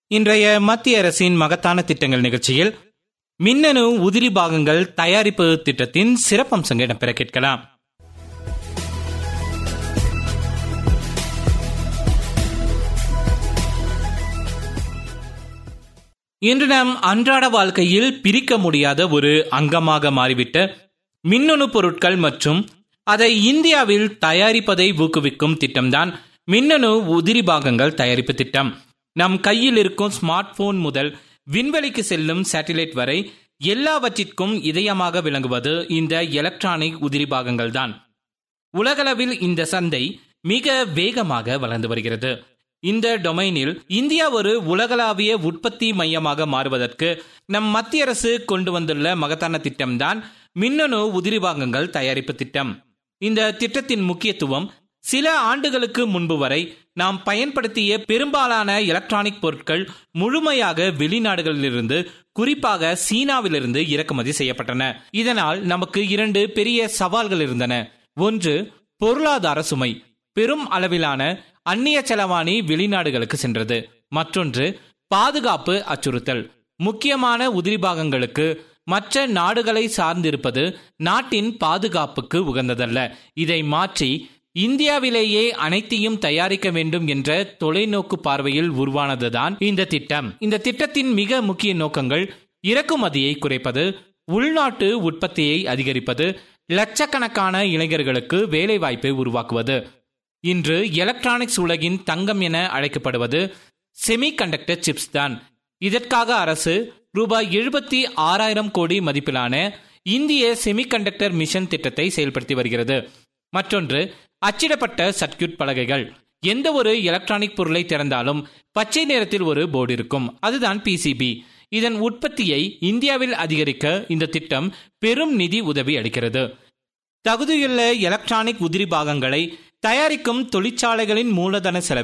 இன்றைய மத்திய அரசின் மகத்தான திட்டங்கள் நிகழ்ச்சியில் மின்னணு உதிரி பாகங்கள் தயாரிப்பு திட்டத்தின் சிறப்பம்சங்கள் இடம்பெற கேட்கலாம். இன்று நம் அன்றாட வாழ்க்கையில் பிரிக்க முடியாத ஒரு அங்கமாக மாறிவிட்ட மின்னணு பொருட்கள் மற்றும் அதை இந்தியாவில் தயாரிப்பதை ஊக்குவிக்கும் திட்டம்தான் மின்னணு உதிரி பாகங்கள் தயாரிப்பு திட்டம். நம் கையில் இருக்கும் ஸ்மார்ட் போன் முதல் விண்வெளிக்கு செல்லும் சேட்டலைட் வரை எல்லாவற்றிற்கும் இதயமாக விளங்குவது இந்த எலக்ட்ரானிக் உதிரி பாகங்கள் தான். உலகளவில் இந்த சந்தை மிக வேகமாக வளர்ந்து வருகிறது. இந்த டொமைனில் இந்தியா ஒரு உலகளாவிய உற்பத்தி மையமாக மாறுவதற்கு நம் மத்திய அரசு கொண்டு வந்துள்ள மகத்தான திட்டம்தான் மின்னணு உதிரி பாகங்கள் தயாரிப்பு திட்டம். இந்த திட்டத்தின் முக்கியத்துவம் சில ஆண்டுகளுக்கு முன்பு வரை நாம் பயன்படுத்திய பெரும்பாலான எலக்ட்ரானிக் பொருட்கள் முழுமையாக வெளிநாடுகளிலிருந்து, குறிப்பாக சீனாவிலிருந்து இறக்குமதி செய்யப்பட்டன. இதனால் நமக்கு இரண்டு பெரிய சவால்கள் இருந்தன. ஒன்று, பொருளாதார சுமை. பெரும் அளவிலான அந்நிய செலவாணி வெளிநாடுகளுக்கு சென்றது. மற்றொன்று, பாதுகாப்பு அச்சுறுத்தல். முக்கியமான உதிரி பாகங்களுக்கு மற்ற நாடுகளை சார்ந்திருப்பது நாட்டின் பாதுகாப்புக்கு உகந்ததல்ல. இதை மாற்றி இந்தியாவிலேயே அனைத்தையும் தயாரிக்க வேண்டும் என்ற தொலைநோக்கு பார்வையில் உருவானதுதான் இந்த திட்டம். இந்த திட்டத்தின் மிக முக்கிய நோக்கங்கள் இறக்குமதியை குறைப்பது, உள்நாட்டு உற்பத்தியை அதிகரிப்பது, லட்சக்கணக்கான இளைஞர்களுக்கு வேலை வாய்ப்பை உருவாக்குவது. இன்று எலக்ட்ரானிக்ஸ் உலகின் தங்கம் என அழைக்கப்படுவது செமிகண்டக்டர் சிப்ஸ் தான். இதற்காக அரசு ரூபாய் 76,000 கோடி மதிப்பிலான இந்திய செமிகண்டக்டர் மிஷன் திட்டத்தை செயல்படுத்தி வருகிறது. மற்றொன்று, அச்சிடப்பட்ட சர்க்யூட் பலகைகள். எந்த ஒரு எலக்ட்ரானிக் பொருளை திறந்தாலும் பச்சை நிறத்தில் ஒரு போர்டு இருக்கும், அதுதான் பிசிபி. இதன் உற்பத்தியை இந்தியாவில் அதிகரிக்க இந்த திட்டம் பெரும் நிதி உதவி அளிக்கிறது. தகுதியுள்ள எலக்ட்ரானிக் உதிரி பாகங்களை தயாரிக்கும் தொழிற்சாலைகளின் மூலதன செலவை